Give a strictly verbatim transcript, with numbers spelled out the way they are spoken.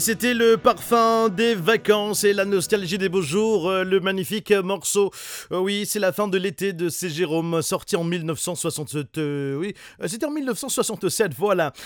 c'était le parfum des vacances et la nostalgie des beaux jours, euh, le magnifique morceau. Euh, oui, c'est la fin de l'été de C. Jérôme, sorti en mille neuf cent soixante-sept. Euh, oui, euh, c'était en mille neuf cent soixante-sept, voilà.